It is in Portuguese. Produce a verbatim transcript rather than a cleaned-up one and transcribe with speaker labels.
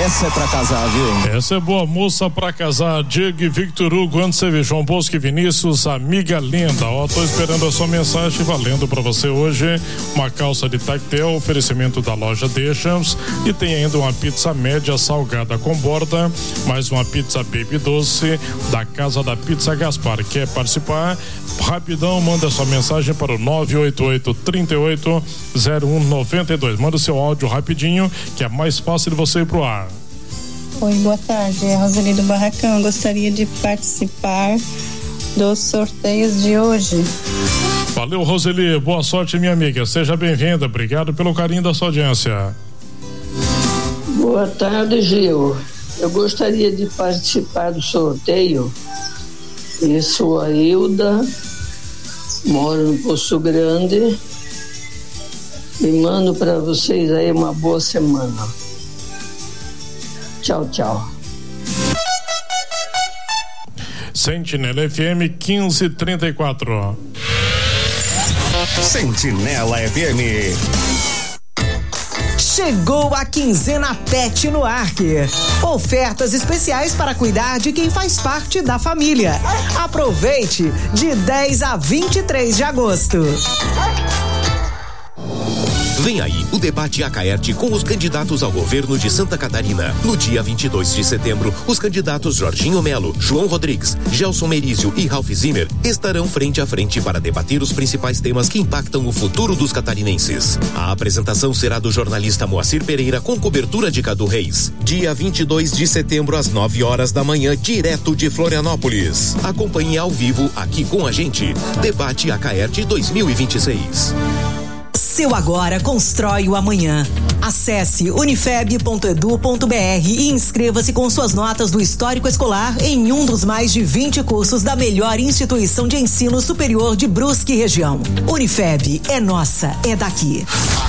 Speaker 1: Essa é pra casar, viu?
Speaker 2: Essa é boa moça pra casar. Diego e Victor Hugo, antes você vê João Bosco e Vinícius, amiga linda. Ó, tô esperando a sua mensagem, valendo pra você hoje uma calça de tactel, oferecimento da loja Deixams, e tem ainda uma pizza média salgada com borda, mais uma pizza baby doce da Casa da Pizza Gaspar. Quer participar? Rapidão, manda sua mensagem para o nove oito oito, três oito zero um nove dois. Manda o seu áudio rapidinho, que é mais fácil de você ir pro ar.
Speaker 3: Oi, boa tarde, é a Roseli do Barracão. Gostaria de participar dos sorteios de hoje.
Speaker 2: Valeu, Roseli, boa sorte, minha amiga, seja bem-vinda, obrigado pelo carinho da sua audiência.
Speaker 4: Boa tarde, Gil. Eu gostaria de participar do sorteio. Eu sou a Hilda, moro no Poço Grande e mando para vocês aí uma boa semana. Tchau, tchau.
Speaker 2: Sentinela F M quinze trinta e quatro.
Speaker 5: Sentinela F M.
Speaker 6: Chegou a quinzena Pet no Arque. Ofertas especiais para cuidar de quem faz parte da família. Aproveite de dez a vinte e três de agosto.
Speaker 5: Vem aí o debate Acaerte com os candidatos ao governo de Santa Catarina. No dia vinte e dois de setembro, os candidatos Jorginho Melo, João Rodrigues, Gelson Merizio e Ralph Zimmer estarão frente a frente para debater os principais temas que impactam o futuro dos catarinenses. A apresentação será do jornalista Moacir Pereira com cobertura de Cadu Reis. Dia vinte e dois de setembro às nove horas da manhã, direto de Florianópolis. Acompanhe ao vivo aqui com a gente. Debate Acaerte dois mil e vinte e seis.
Speaker 6: Seu agora constrói o amanhã. Acesse unifeb ponto edu ponto br e inscreva-se com suas notas do histórico escolar em um dos mais de vinte cursos da melhor instituição de ensino superior de Brusque e região. Unifeb é nossa, é daqui.